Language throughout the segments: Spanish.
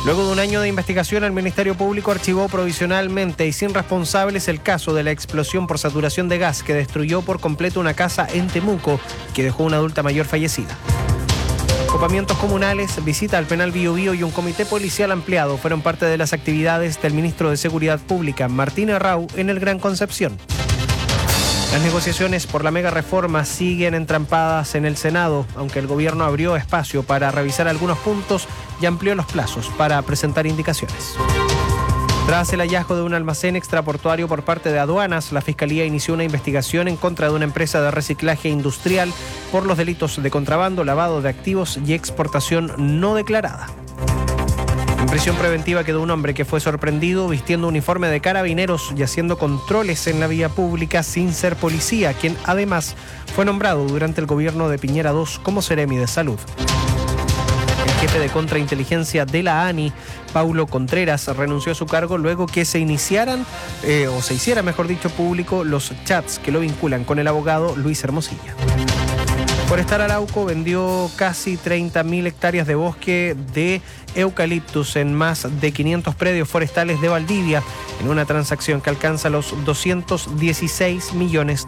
Luego de un año de investigación, el Ministerio Público archivó provisionalmente y sin responsables el caso de la explosión por saturación de gas que destruyó por completo una casa en Temuco y que dejó una adulta mayor fallecida. Ocupamientos comunales, visita al penal Biobío y un comité policial ampliado fueron parte de las actividades del ministro de Seguridad Pública, Martín Arrau, en el Gran Concepción. Las negociaciones por la mega reforma siguen entrampadas en el Senado, aunque el gobierno abrió espacio para revisar algunos puntos y amplió los plazos para presentar indicaciones. Tras el hallazgo de un almacén extraportuario por parte de aduanas, la Fiscalía inició una investigación en contra de una empresa de reciclaje industrial por los delitos de contrabando, lavado de activos y exportación no declarada. En prisión preventiva quedó un hombre que fue sorprendido vistiendo uniforme de carabineros y haciendo controles en la vía pública sin ser policía, quien además fue nombrado durante el gobierno de Piñera II como Seremi de Salud. El jefe de contrainteligencia de la ANI, Paulo Contreras, renunció a su cargo luego que se hiciera público los chats que lo vinculan con el abogado Luis Hermosilla. Forestal Arauco vendió casi 30.000 hectáreas de bosque de eucaliptus en más de 500 predios forestales de Valdivia en una transacción que alcanza los $216 millones.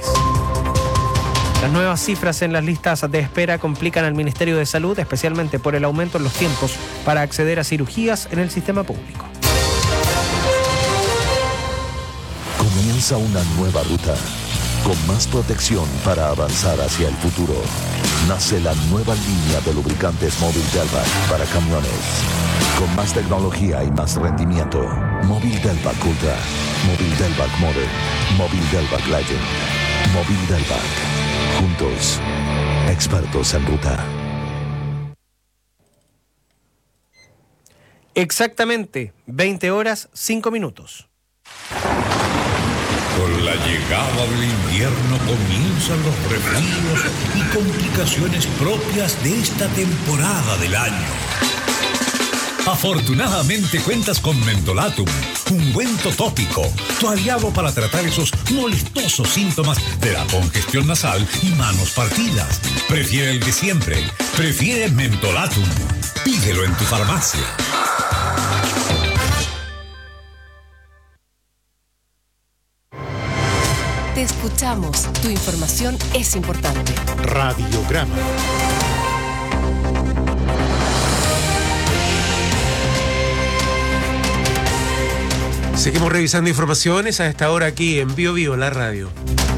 Las nuevas cifras en las listas de espera complican al Ministerio de Salud, especialmente por el aumento en los tiempos para acceder a cirugías en el sistema público. Comienza una nueva ruta, con más protección para avanzar hacia el futuro. Nace la nueva línea de lubricantes Móvil Delvac para camiones. Con más tecnología y más rendimiento. Móvil Delvac Ultra, Móvil Delvac Modern, Móvil Delvac Legend, Móvil Delvac. Juntos, expertos en ruta. Exactamente, 20 horas, 5 minutos. Con la llegada del invierno comienzan los resfríos y complicaciones propias de esta temporada del año. Afortunadamente cuentas con Mentolatum, ungüento tópico, tu aliado para tratar esos molestosos síntomas de la congestión nasal y manos partidas. Prefiere el de siempre, prefiere Mentolatum. Pídelo en tu farmacia. Te escuchamos. Tu información es importante. Radiograma. Seguimos revisando informaciones a esta hora aquí en Biobío, la radio.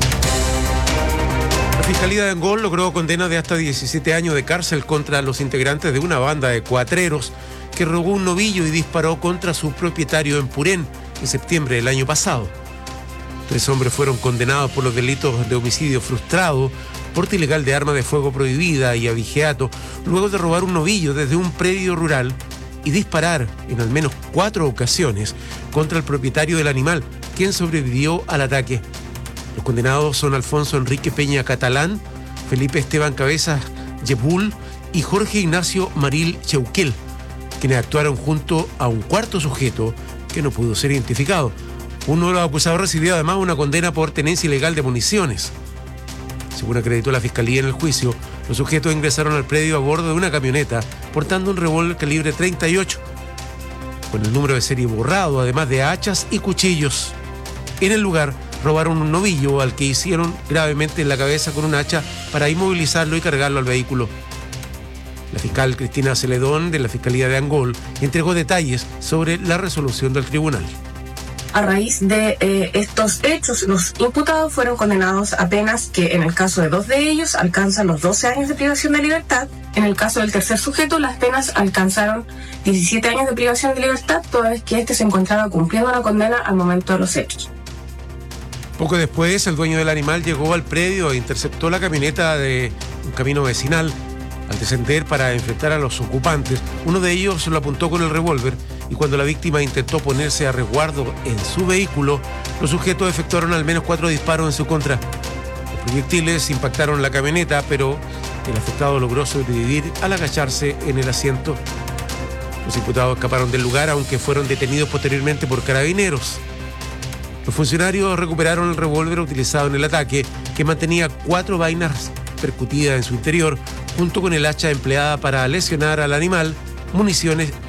La Fiscalía de Angol logró condena de hasta 17 años de cárcel contra los integrantes de una banda de cuatreros que robó un novillo y disparó contra su propietario en Purén en septiembre del año pasado. 3 hombres fueron condenados por los delitos de homicidio frustrado, porte ilegal de arma de fuego prohibida y abigeato, luego de robar un novillo desde un predio rural y disparar en al menos 4 ocasiones contra el propietario del animal, quien sobrevivió al ataque. Los condenados son Alfonso Enrique Peña Catalán, Felipe Esteban Cabezas Yebul y Jorge Ignacio Maril Cheuquel, quienes actuaron junto a un cuarto sujeto que no pudo ser identificado. Uno de los acusados recibió además una condena por tenencia ilegal de municiones. Según acreditó la Fiscalía en el juicio, los sujetos ingresaron al predio a bordo de una camioneta portando un revólver calibre 38, con el número de serie borrado, además de hachas y cuchillos. En el lugar robaron un novillo al que hicieron gravemente en la cabeza con un hacha para inmovilizarlo y cargarlo al vehículo. La fiscal Cristina Celedón de la Fiscalía de Angol entregó detalles sobre la resolución del tribunal. A raíz de estos hechos, los imputados fueron condenados a penas que en el caso de 2 de ellos alcanzan los 12 años de privación de libertad. En el caso del tercer sujeto, las penas alcanzaron 17 años de privación de libertad, toda vez que este se encontraba cumpliendo la condena al momento de los hechos. Poco después, el dueño del animal llegó al predio e interceptó la camioneta de un camino vecinal. Al descender para enfrentar a los ocupantes, uno de ellos lo apuntó con el revólver y cuando la víctima intentó ponerse a resguardo en su vehículo, los sujetos efectuaron al menos 4 disparos en su contra. Los proyectiles impactaron la camioneta, pero el afectado logró sobrevivir al agacharse en el asiento. Los imputados escaparon del lugar, aunque fueron detenidos posteriormente por carabineros. Los funcionarios recuperaron el revólver utilizado en el ataque, que mantenía 4 vainas percutidas en su interior, junto con el hacha empleada para lesionar al animal, municiones